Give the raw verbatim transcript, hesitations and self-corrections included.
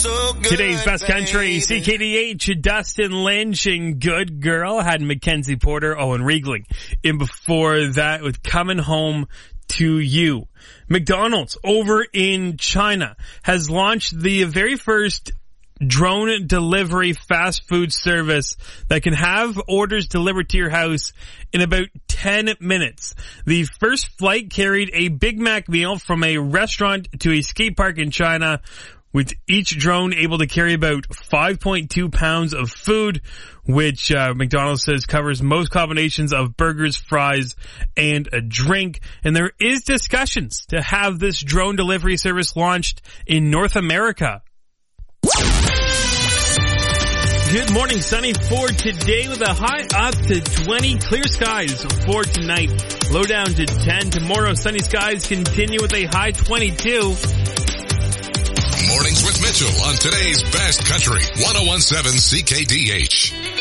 so good. Today's best country, baby. C K D H, Dustin Lynch and Good Girl had Mackenzie Porter, Owen Riegling. In before that with Coming Home to You. McDonald's over in China has launched the very first drone delivery fast food service that can have orders delivered to your house in about ten minutes. The first flight carried a Big Mac meal from a restaurant to a skate park in China, with each drone able to carry about five point two pounds of food, which uh, McDonald's says covers most combinations of burgers, fries, and a drink. And there is discussions to have this drone delivery service launched in North America. Good morning, sunny for today with a high up to twenty, clear skies for tonight, low down to ten. Tomorrow, sunny skies continue with a high twenty-two. Mornings with Mitchell on today's best country, one oh one point seven C K D H.